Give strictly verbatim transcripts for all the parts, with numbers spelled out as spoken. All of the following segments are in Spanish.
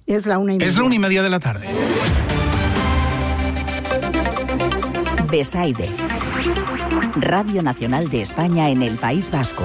Es la una y media. Es la una y media de la tarde. Besaide. Radio Nacional de España en el País Vasco.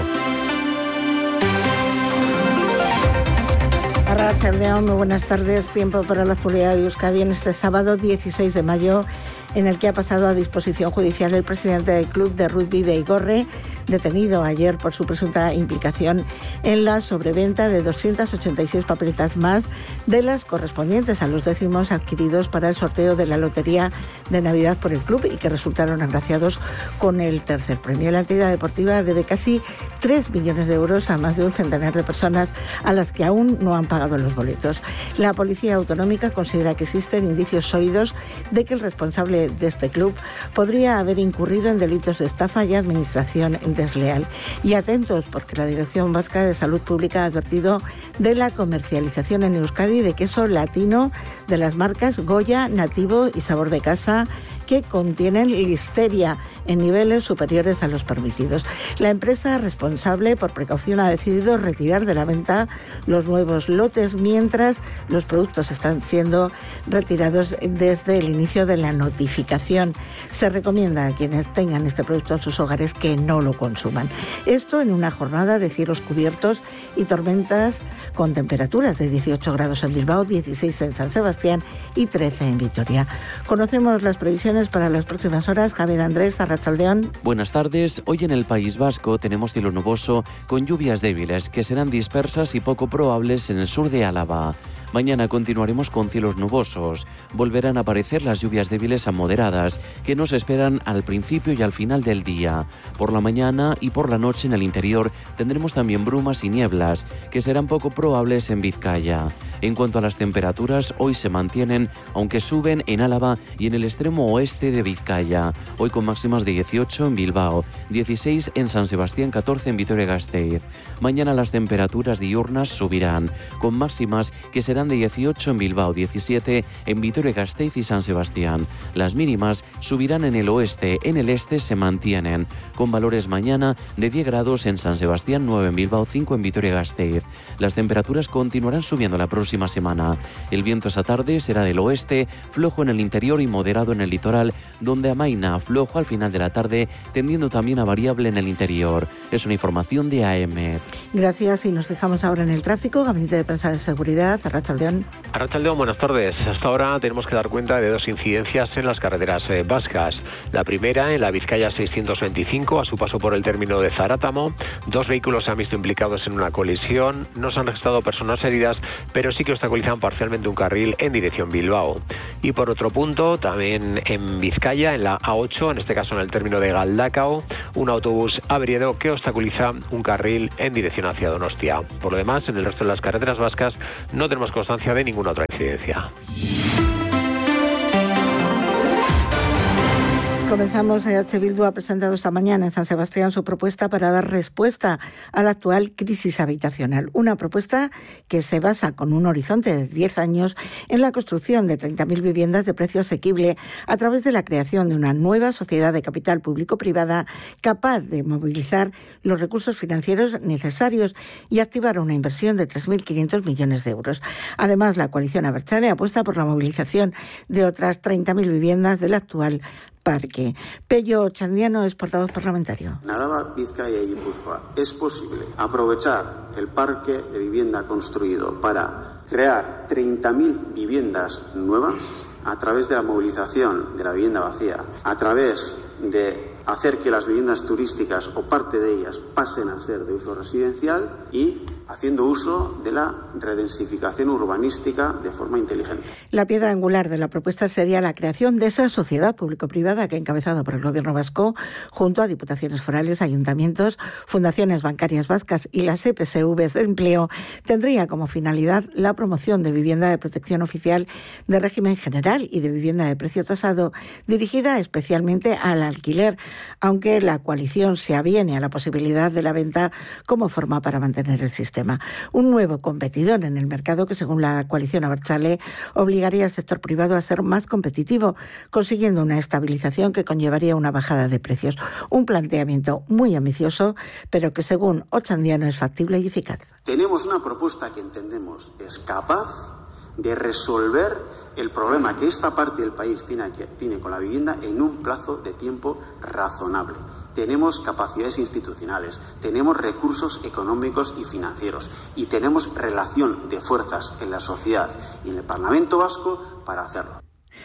Arratsaldeon, muy buenas tardes. Tiempo para la actualidad de Euskadi en este sábado dieciséis de mayo, en el que ha pasado a disposición judicial el presidente del club de rugby de Igorre, detenido ayer por su presunta implicación en la sobreventa de doscientas ochenta y seis papeletas más de las correspondientes a los décimos adquiridos para el sorteo de la lotería de Navidad por el club y que resultaron agraciados con el tercer premio. La entidad deportiva debe casi tres millones de euros a más de un centenar de personas a las que aún no han pagado los boletos. La Policía Autonómica considera que existen indicios sólidos de que el responsable de este club podría haber incurrido en delitos de estafa y administración desleal. Y atentos, porque la Dirección Vasca de Salud Pública ha advertido de la comercialización en Euskadi de queso latino de las marcas Goya, Nativo y Sabor de Casa, que contienen listeria en niveles superiores a los permitidos. La empresa responsable, por precaución, ha decidido retirar de la venta los nuevos lotes mientras los productos están siendo retirados desde el inicio de la notificación. Se recomienda a quienes tengan este producto en sus hogares que no lo consuman. Esto en una jornada de cielos cubiertos y tormentas con temperaturas de dieciocho grados en Bilbao, dieciséis en San Sebastián y trece en Vitoria. Conocemos las previsiones para las próximas horas. Javier Andrés, arratsaldeon. Buenas tardes. Hoy en el País Vasco tenemos cielo nuboso con lluvias débiles que serán dispersas y poco probables en el sur de Álava. Mañana continuaremos con cielos nubosos. Volverán a aparecer las lluvias débiles a moderadas que nos esperan al principio y al final del día. Por la mañana y por la noche en el interior tendremos también brumas y nieblas que serán poco probables en Vizcaya. En cuanto a las temperaturas, hoy se mantienen, aunque suben en Álava y en el extremo oeste de Vizcaya. Hoy con máximas de dieciocho en Bilbao, dieciséis en San Sebastián, catorce en Vitoria-Gasteiz. Mañana las temperaturas diurnas subirán, con máximas que serán de dieciocho en Bilbao, diecisiete en Vitoria-Gasteiz y San Sebastián. Las mínimas subirán en el oeste, en el este se mantienen, con valores mañana de diez grados en San Sebastián, nueve en Bilbao, cinco en Vitoria-Gasteiz. Las temperaturas continuarán subiendo la próxima semana. El viento esa tarde será del oeste, flojo en el interior y moderado en el litoral, donde amaina flojo al final de la tarde, tendiendo también a variable en el interior. Es una información de A M. Gracias, y nos fijamos ahora en el tráfico. Gabinete de Prensa de Seguridad, Arratsaldeon. Arratsaldeon, buenas tardes. Hasta ahora tenemos que dar cuenta de dos incidencias en las carreteras eh, vascas. La primera en la Vizcaya seiscientos veinticinco, a su paso por el término de Zarátamo. Dos vehículos se han visto implicados en una colisión. No se han registrado personas heridas, pero sí que obstaculizan parcialmente un carril en dirección Bilbao. Y por otro punto, también en Vizcaya, en la A ocho, en este caso en el término de Galdakao, un autobús averiado que obstaculiza un carril en dirección hacia Donostia. Por lo demás, en el resto de las carreteras vascas no tenemos constancia de ninguna otra incidencia. Comenzamos. E H Bildu ha presentado esta mañana en San Sebastián su propuesta para dar respuesta a la actual crisis habitacional. Una propuesta que se basa con un horizonte de diez años en la construcción de treinta mil viviendas de precio asequible a través de la creación de una nueva sociedad de capital público-privada capaz de movilizar los recursos financieros necesarios y activar una inversión de tres mil quinientos millones de euros. Además, la coalición Abertzale apuesta por la movilización de otras treinta mil viviendas del actual parque. Pello Ochandiano es portavoz parlamentario. En Araba, Vizcaya y Guipúzcoa es posible aprovechar el parque de vivienda construido para crear treinta mil viviendas nuevas a través de la movilización de la vivienda vacía, a través de hacer que las viviendas turísticas o parte de ellas pasen a ser de uso residencial y haciendo uso de la redensificación urbanística de forma inteligente. La piedra angular de la propuesta sería la creación de esa sociedad público-privada que, encabezada por el Gobierno vasco, junto a diputaciones forales, ayuntamientos, fundaciones bancarias vascas y las E P S Vs de empleo, tendría como finalidad la promoción de vivienda de protección oficial de régimen general y de vivienda de precio tasado, dirigida especialmente al alquiler, aunque la coalición se aviene a la posibilidad de la venta como forma para mantener el sistema. Un nuevo competidor en el mercado que, según la coalición Abertzale, obligaría al sector privado a ser más competitivo, consiguiendo una estabilización que conllevaría una bajada de precios. Un planteamiento muy ambicioso, pero que, según Ochandiano, es factible y eficaz. Tenemos una propuesta que entendemos es capaz de resolver el problema que esta parte del país tiene, tiene con la vivienda en un plazo de tiempo razonable. Tenemos capacidades institucionales, tenemos recursos económicos y financieros y tenemos relación de fuerzas en la sociedad y en el Parlamento Vasco para hacerlo.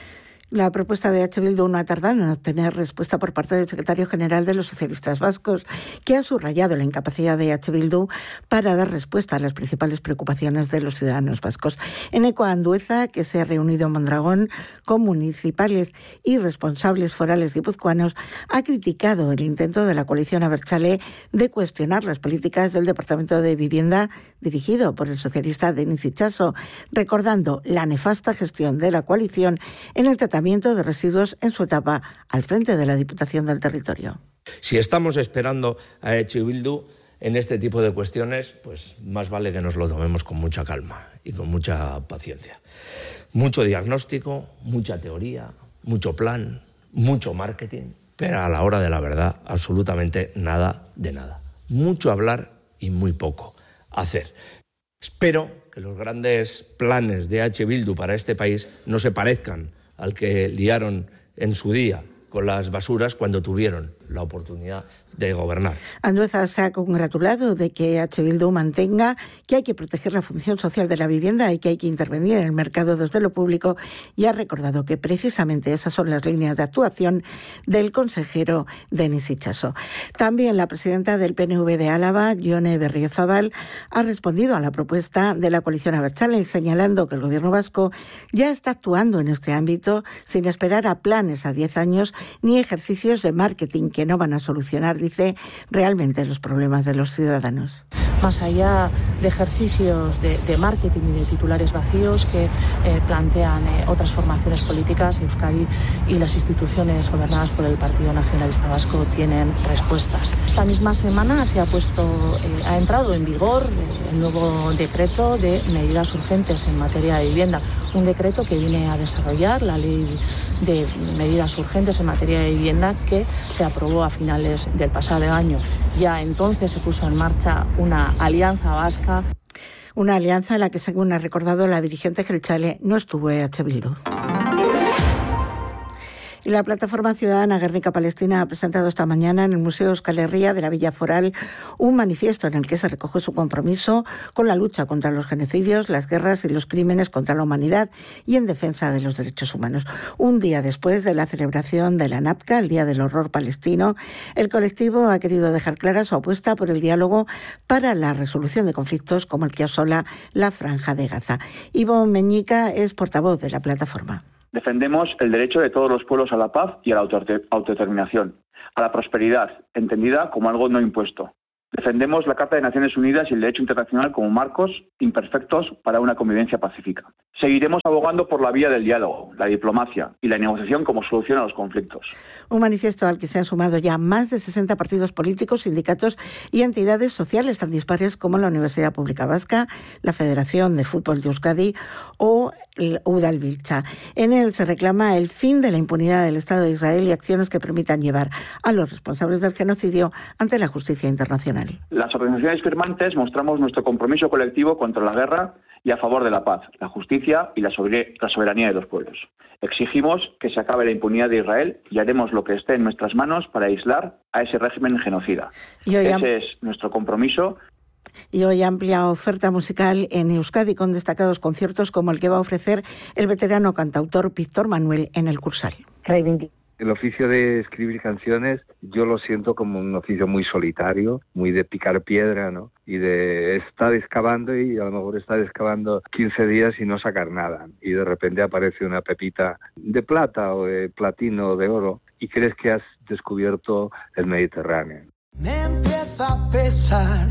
La propuesta de H. Bildu no ha tardado en obtener respuesta por parte del secretario general de los socialistas vascos, que ha subrayado la incapacidad de H. Bildu para dar respuesta a las principales preocupaciones de los ciudadanos vascos. Eneko Andueza, que se ha reunido en Mondragón con municipales y responsables forales guipuzcoanos, ha criticado el intento de la coalición abertzale de cuestionar las políticas del Departamento de Vivienda dirigido por el socialista Denis Itxaso, recordando la nefasta gestión de la coalición en el tratamiento de residuos en su etapa al frente de la Diputación del Territorio. Si estamos esperando a H. Bildu en este tipo de cuestiones, pues más vale que nos lo tomemos con mucha calma y con mucha paciencia. Mucho diagnóstico, mucha teoría, mucho plan, mucho marketing, pero a la hora de la verdad, absolutamente nada de nada. Mucho hablar y muy poco hacer. Espero que los grandes planes de H. Bildu para este país no se parezcan al que liaron en su día con las basuras cuando tuvieron la oportunidad de gobernar. Andueza se ha congratulado de que H. Bildu mantenga que hay que proteger la función social de la vivienda y que hay que intervenir en el mercado desde lo público, y ha recordado que precisamente esas son las líneas de actuación del consejero Denis Itxaso. También la presidenta del P N V de Álava, Jone Berriozabal, ha respondido a la propuesta de la coalición abertzale, señalando que el gobierno vasco ya está actuando en este ámbito sin esperar a planes a diez años ni ejercicios de marketing que no van a solucionar, dice, realmente los problemas de los ciudadanos. Más allá de ejercicios de, de marketing y de titulares vacíos que eh, plantean eh, otras formaciones políticas, Euskadi y las instituciones gobernadas por el Partido Nacionalista Vasco tienen respuestas. Esta misma semana se ha puesto, eh, ha entrado en vigor eh, el nuevo decreto de medidas urgentes en materia de vivienda, un decreto que viene a desarrollar la ley de medidas urgentes en materia de vivienda que se aprobó a finales del pasado año. Ya entonces se puso en marcha una alianza vasca. Una alianza en la que, según ha recordado la dirigente jeltzale, no estuvo H. Bildu. Y la plataforma ciudadana Guernica Palestina ha presentado esta mañana en el Museo Euskal Herria de la Villa Foral un manifiesto en el que se recoge su compromiso con la lucha contra los genocidios, las guerras y los crímenes contra la humanidad y en defensa de los derechos humanos. Un día después de la celebración de la NAPCA, el Día del Horror Palestino, el colectivo ha querido dejar clara su apuesta por el diálogo para la resolución de conflictos como el que asola la Franja de Gaza. Ivo Meñica es portavoz de la plataforma. Defendemos el derecho de todos los pueblos a la paz y a la autodeterminación, a la prosperidad, entendida como algo no impuesto. Defendemos la Carta de Naciones Unidas y el derecho internacional como marcos imperfectos para una convivencia pacífica. Seguiremos abogando por la vía del diálogo, la diplomacia y la negociación como solución a los conflictos. Un manifiesto al que se han sumado ya más de sesenta partidos políticos, sindicatos y entidades sociales tan dispares como la Universidad Pública Vasca, la Federación de Fútbol de Euskadi o el Udalbiltza. En él se reclama el fin de la impunidad del Estado de Israel y acciones que permitan llevar a los responsables del genocidio ante la justicia internacional. Las organizaciones firmantes mostramos nuestro compromiso colectivo contra la guerra y a favor de la paz, la justicia y la soberanía de los pueblos. Exigimos que se acabe la impunidad de Israel y haremos lo que esté en nuestras manos para aislar a ese régimen genocida. Ese am- es nuestro compromiso. Y hoy amplia oferta musical en Euskadi con destacados conciertos como el que va a ofrecer el veterano cantautor Víctor Manuel en el Cursal. El oficio de escribir canciones yo lo siento como un oficio muy solitario, muy de picar piedra, ¿no? Y de estar excavando y a lo mejor estar excavando quince días y no sacar nada. Y de repente aparece una pepita de plata o de platino o de oro y crees que has descubierto el Mediterráneo. Me empieza a pesar.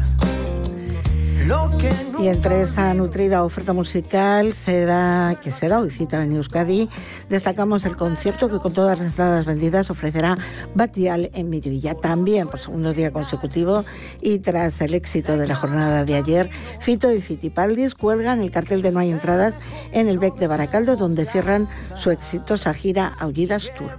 Y entre esa nutrida oferta musical se da, que se da hoy cita en Euskadi, destacamos el concierto que con todas las entradas vendidas ofrecerá Batial en Miribilla. También por segundo día consecutivo y tras el éxito de la jornada de ayer, Fito y Fitipaldis cuelgan el cartel de No hay entradas en el Bec de Baracaldo, donde cierran su exitosa gira Aullidas Tour.